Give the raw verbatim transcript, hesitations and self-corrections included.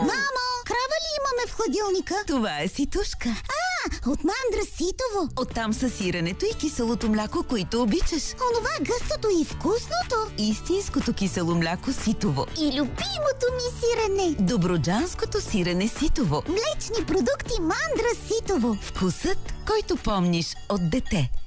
Мамо, крава ли имаме в хладилника? Това е ситушка. А, от мандра ситово. Оттам са сиренето и киселото мляко, които обичаш. Онова гъстото и вкусното. Истинското кисело мляко ситово. И любимото ми сирене. Добруджанското сирене ситово. Млечни продукти мандра ситово. Вкусът, който помниш от дете.